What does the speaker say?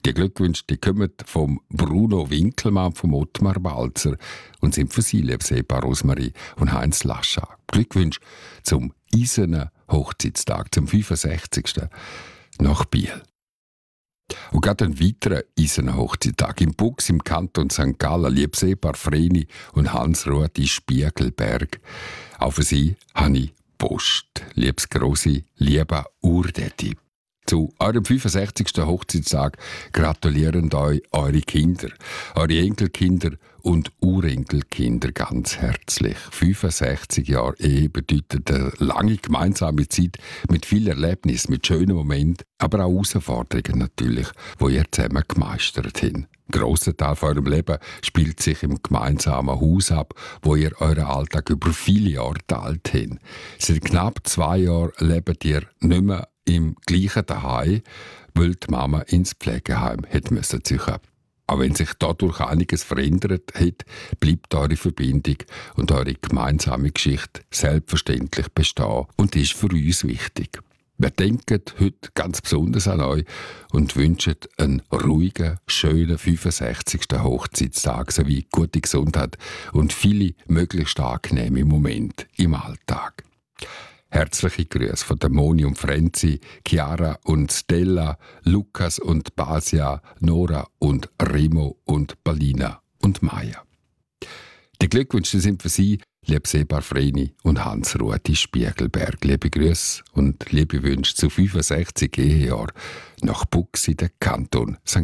Die Glückwünsche die kommen vom Bruno Winkelmann, vom Ottmar Balzer und sind für Sie, liebes Ehepaar Rosmarie und Heinz Lascha. Glückwünsche zum eisernen Hochzeitstag, zum 65. nach Biel. Und gerade einen weiteren eisernen Hochzeitstag im Bux im Kanton St. Gallen, liebes Ehepaar Vreni und Hans-Ruth Spiegelberg. Auch für Sie habe ich Post, liebes Grossi, lieber Urdetti. Zu eurem 65. Hochzeitstag gratulieren euch eure Kinder, eure Enkelkinder und Urenkelkinder ganz herzlich. 65 Jahre Ehe bedeutet eine lange gemeinsame Zeit mit viel Erlebnis, mit schönen Momenten, aber auch Herausforderungen natürlich, die ihr zusammen gemeistert habt. Ein grosser Teil von eurem Leben spielt sich im gemeinsamen Haus ab, wo ihr euren Alltag über viele Jahre teilt habt. Seit knapp 2 Jahren lebt ihr nicht mehr im gleichen Daheim, weil die Mama ins Pflegeheim musste ziehen. Auch wenn sich dadurch einiges verändert hat, bleibt eure Verbindung und eure gemeinsame Geschichte selbstverständlich bestehen und ist für uns wichtig. Wir denken heute ganz besonders an euch und wünschen einen ruhigen, schönen 65. Hochzeitstag sowie gute Gesundheit und viele möglichst angenehme Momente im Alltag. Herzliche Grüße von der Moni und Frenzi, Chiara und Stella, Lukas und Basia, Nora und Remo und Balina und Maya. Die Glückwünsche sind für Sie, liebes Ehepaar Vreni und Hans-Ruth Spiegelberg. Liebe Grüße und liebe Wünsche zu 65 Ehejahren nach Bux in den Kanton St.